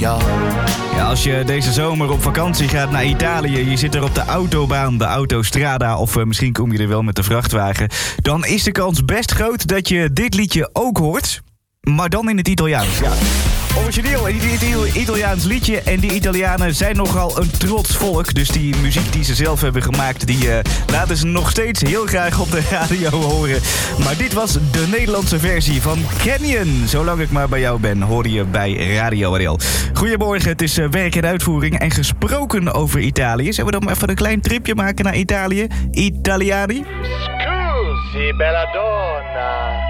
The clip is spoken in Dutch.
Ja, als je deze zomer op vakantie gaat naar Italië, je zit er op de autobaan, de autostrada, of misschien kom je er wel met de vrachtwagen, dan is de kans best groot dat je dit liedje ook hoort, maar dan in het Italiaans. Ja. Origineel een Italiaans liedje en die Italianen zijn nogal een trots volk. Dus die muziek die ze zelf hebben gemaakt, die laten ze nog steeds heel graag op de radio horen. Maar dit was de Nederlandse versie van Canyon. Zolang ik maar bij jou ben, hoor je bij Radio RL. Goedemorgen, het is werk en uitvoering. En gesproken over Italië, zullen we dan maar even een klein tripje maken naar Italië? Italiani? Scusi, bella donna.